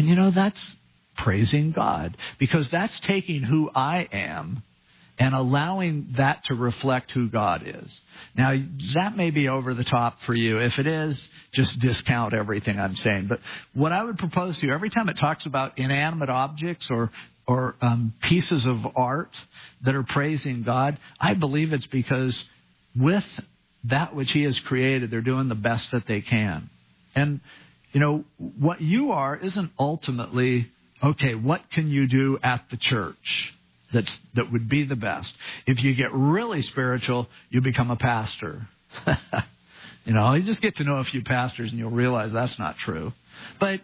And that's praising God, because that's taking who I am and allowing that to reflect who God is. Now, that may be over the top for you. If it is, just discount everything I'm saying. But what I would propose to you, every time it talks about inanimate objects or pieces of art that are praising God, I believe it's because with that which He has created, they're doing the best that they can. And, what you are isn't ultimately, okay, what can you do at the church that would be the best? If you get really spiritual, you become a pastor. You just get to know a few pastors and you'll realize that's not true. But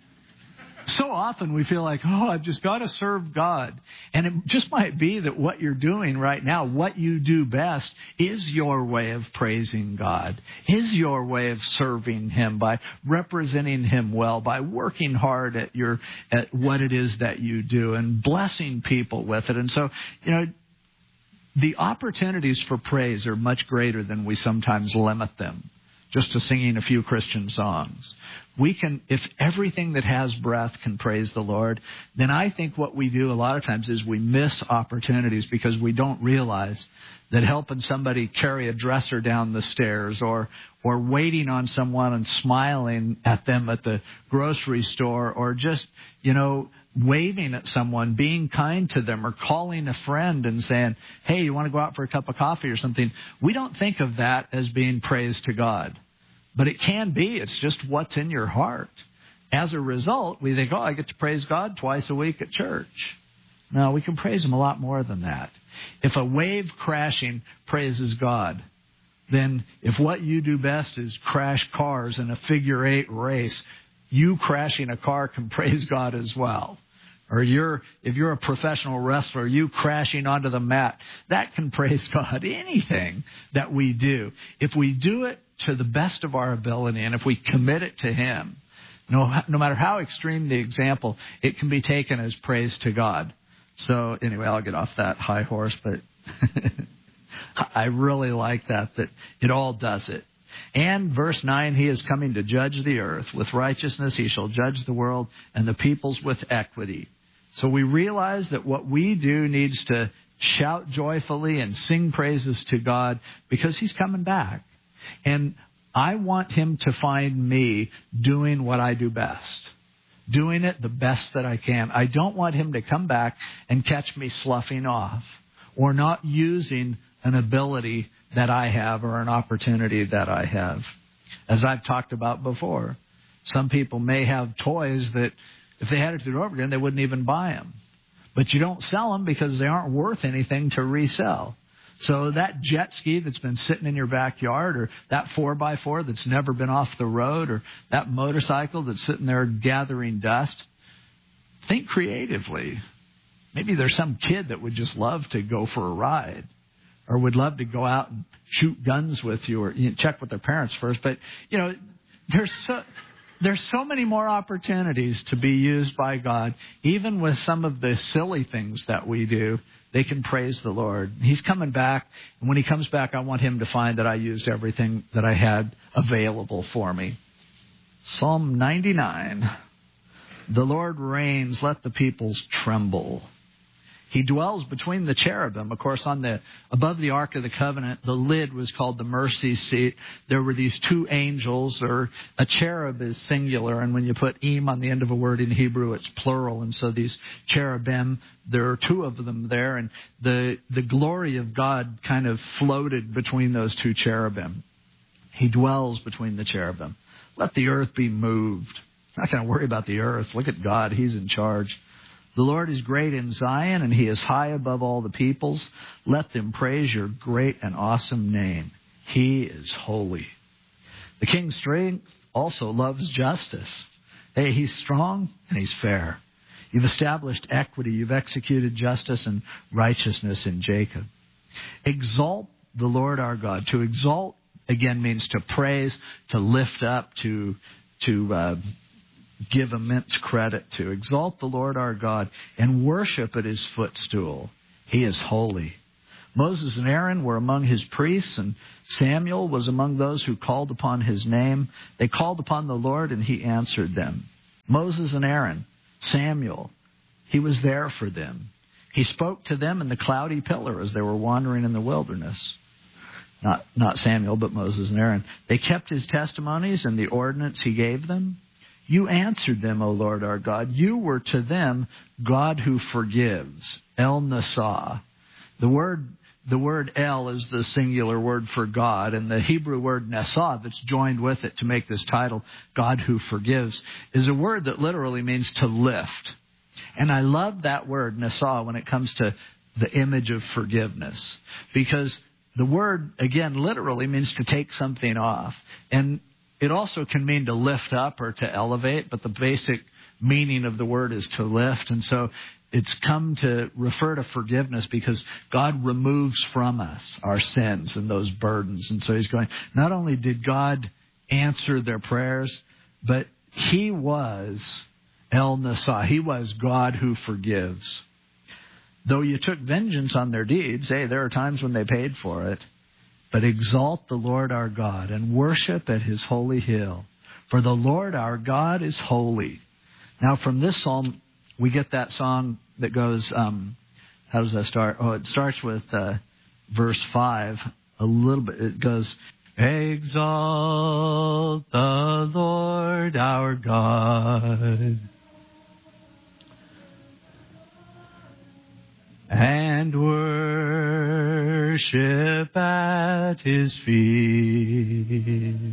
so often we feel like, I've just got to serve God. And it just might be that what you're doing right now, what you do best, is your way of praising God, is your way of serving Him by representing Him well, by working hard at what it is that you do and blessing people with it. And so, the opportunities for praise are much greater than we sometimes limit them just to singing a few Christian songs. We can, if everything that has breath can praise the Lord, then I think what we do a lot of times is we miss opportunities because we don't realize that helping somebody carry a dresser down the stairs or waiting on someone and smiling at them at the grocery store or just, waving at someone, being kind to them, or calling a friend and saying, hey, you want to go out for a cup of coffee or something? We don't think of that as being praise to God. But it can be. It's just what's in your heart. As a result, we think, I get to praise God twice a week at church. No, we can praise Him a lot more than that. If a wave crashing praises God, then if what you do best is crash cars in a figure 8 race, you crashing a car can praise God as well. Or if you're a professional wrestler, you crashing onto the mat, that can praise God. Anything that we do, if we do it to the best of our ability and if we commit it to Him, no matter how extreme the example, it can be taken as praise to God. So anyway, I'll get off that high horse, but I really like that it all does it. And verse 9, He is coming to judge the earth. With righteousness He shall judge the world and the peoples with equity. So we realize that what we do needs to shout joyfully and sing praises to God because He's coming back. And I want Him to find me doing what I do best, doing it the best that I can. I don't want Him to come back and catch me sloughing off or not using an ability that I have or an opportunity that I have. As I've talked about before, some people may have toys that if they had it to do over again, they wouldn't even buy them. But you don't sell them because they aren't worth anything to resell. So that jet ski that's been sitting in your backyard, or that 4x4 that's never been off the road, or that motorcycle that's sitting there gathering dust, think creatively. Maybe there's some kid that would just love to go for a ride, or would love to go out and shoot guns with you, or check with their parents first. But, there's so many more opportunities to be used by God. Even with some of the silly things that we do, they can praise the Lord. He's coming back, and when He comes back, I want Him to find that I used everything that I had available for me. Psalm 99. The Lord reigns, let the peoples tremble. He dwells between the cherubim. Of course, above the Ark of the Covenant, the lid was called the mercy seat. There were these two angels, or a cherub is singular, and when you put im on the end of a word in Hebrew, it's plural. And so these cherubim, there are two of them there, and the glory of God kind of floated between those two cherubim. He dwells between the cherubim. Let the earth be moved. I'm not going to worry about the earth. Look at God. He's in charge. The Lord is great in Zion, and He is high above all the peoples. Let them praise your great and awesome name. He is holy. The King's strength also loves justice. Hey, He's strong and He's fair. You've established equity. You've executed justice and righteousness in Jacob. Exalt the Lord our God. To exalt, again, means to praise, to lift up, to give immense credit to. Exalt the Lord our God and worship at His footstool. He is holy. Moses and Aaron were among His priests, and Samuel was among those who called upon His name. They called upon the Lord, and He answered them. Moses and Aaron, Samuel, he was there for them. He spoke to them in the cloudy pillar as they were wandering in the wilderness. Not Samuel, but Moses and Aaron. They kept his testimonies and the ordinance he gave them. You answered them, O Lord our God. You were to them God who forgives. El Nasah. The word El is the singular word for God, and the Hebrew word Nasah that's joined with it to make this title, God who forgives, is a word that literally means to lift. And I love that word, Nasah, when it comes to the image of forgiveness. Because the word, again, literally means to take something off. And it also can mean to lift up or to elevate, but the basic meaning of the word is to lift. And so it's come to refer to forgiveness because God removes from us our sins and those burdens. And so he's going, not only did God answer their prayers, but he was El Nasah. He was God who forgives. Though you took vengeance on their deeds, hey, there are times when they paid for it, but exalt the Lord our God and worship at his holy hill. For the Lord our God is holy. Now from this psalm, we get that song that goes, how does that start? Oh, it starts with verse 5 a little bit. It goes, exalt the Lord our God and worship at his feet.